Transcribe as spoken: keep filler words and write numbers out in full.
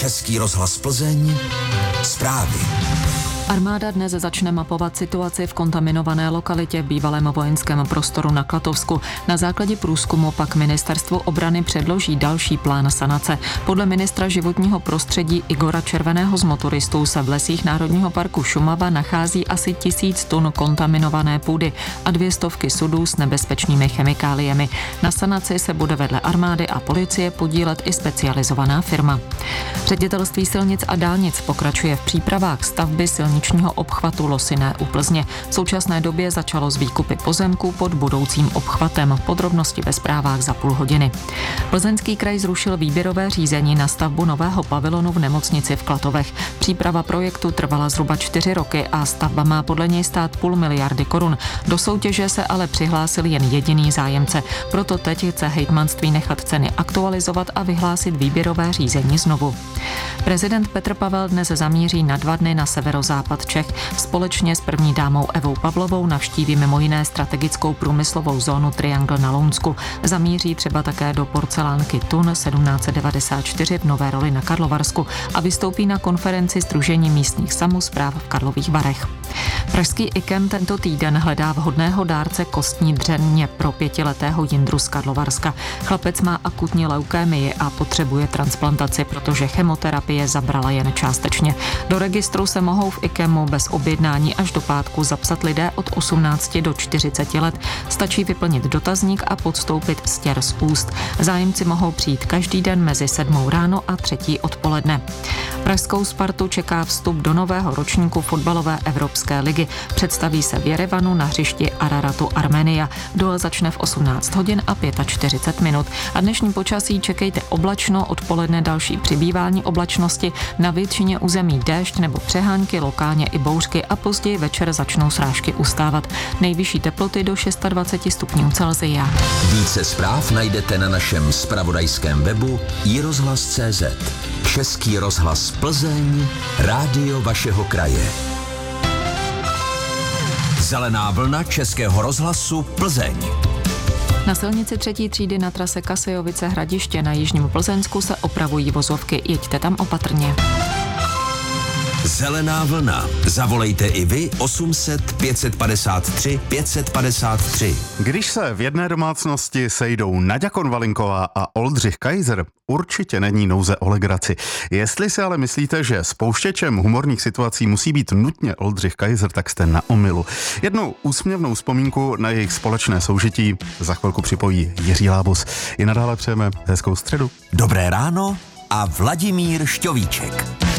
Český rozhlas Plzeň, zprávy. Armáda dnes začne mapovat situaci v kontaminované lokalitě v bývalém vojenském prostoru na Klatovsku. Na základě průzkumu pak Ministerstvo obrany předloží další plán sanace. Podle ministra životního prostředí Igora Červeného z motoristů se v lesích Národního parku Šumava nachází asi tisíc tun kontaminované půdy a dvě stovky sudů s nebezpečnými chemikáliemi. Na sanaci se bude vedle armády a policie podílet i specializovaná firma. Ředitelství silnic a dálnic pokračuje v přípravách stavby silničního obchvatu Losiné u Plzně. V současné době začalo s výkupy pozemků pod budoucím obchvatem. Podrobnosti ve zprávách za půl hodiny. Plzeňský kraj zrušil výběrové řízení na stavbu nového pavilonu v nemocnici v Klatovech. Příprava projektu trvala zhruba čtyři roky a stavba má podle něj stát půl miliardy korun. Do soutěže se ale přihlásil jen jediný zájemce. Proto teď chce hejtmanství nechat ceny aktualizovat a vyhlásit výběrové řízení znovu. Prezident Petr Pavel dnes zamíří na dva dny na severozápad Čech. Společně s první dámou Evou Pavlovou navštíví mimo jiné strategickou průmyslovou zónu Triangle na Lounsku. Zamíří třeba také do porcelánky Tun sedmnáct set devadesát čtyři v Nové Roli na Karlovarsku a vystoupí na konferenci Sdružení místních samospráv v Karlových Varech. Pražský IKEM tento týden hledá vhodného dárce kostní dřeně pro pětiletého Jindru z Karlovarska. Chlapec má akutní leukémii a potřebuje transplantaci, protože chemoterapie zabrala jen částečně. Do registru se mohou v IKEMu bez objednání až do pátku zapsat lidé od osmnácti do čtyřiceti let. Stačí vyplnit dotazník a podstoupit stěr z úst. Zájemci mohou přijít každý den mezi sedmou ráno a třetí odpoledne. Pražskou Spartu čeká vstup do nového ročníku fotbalové Evropské ligy. Představí se v Jerevanu na hřišti Araratu Armenia. Duel začne v osmnáct hodin a čtyřicet pět minut. A dnešní počasí čekejte oblačno, odpoledne další přibývání oblačnosti, na většině území déšť nebo přehánky, lokálně i bouřky a později večer začnou srážky ustávat. Nejvyšší teploty do dvacet šest stupňů Celsia. Více zpráv najdete na našem zpravodajském webu i rozhlas tečka cé zet. Český rozhlas Plzeň, rádio vašeho kraje. Zelená vlna Českého rozhlasu Plzeň. Na silnici třetí třídy na trase Kasejovice Hradiště na jižním Plzeňsku se opravují vozovky. Jeďte tam opatrně. Zelená vlna. Zavolejte i vy osm set pět set padesát tři pět set padesát tři. Když se v jedné domácnosti sejdou Naďa Konvalinková a Oldřich Kaiser, určitě není nouze o legraci. Jestli si ale myslíte, že spouštěčem humorních situací musí být nutně Oldřich Kaiser, tak jste na omylu. Jednou úsměvnou vzpomínku na jejich společné soužití za chvilku připojí Jiří Lábus. I nadále přejeme hezkou středu. Dobré ráno a Vladimír Šťovíček.